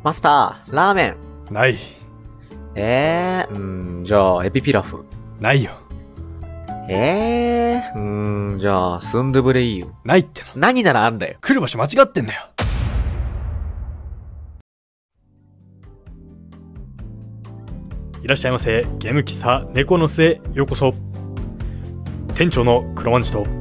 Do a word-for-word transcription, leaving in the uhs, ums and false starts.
マスター、ラーメン。 ない。 えー、うーん、じゃあ、エビピラフ。 ないよ。 えー、うーん、じゃあ、スンドゥブレイユ。 ないっての。 何ならあんだよ。 来る場所間違ってんだよ。いらっしゃいませ。ゲーム喫茶猫の巣へようこそ。店長の黒マンチと